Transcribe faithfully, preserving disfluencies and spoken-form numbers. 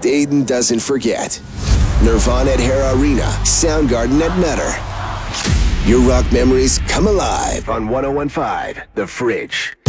Aiden doesn't forget. Nirvana at Hare Arena, Soundgarden at Nutter. Your rock memories come alive on one oh one point five The Fridge.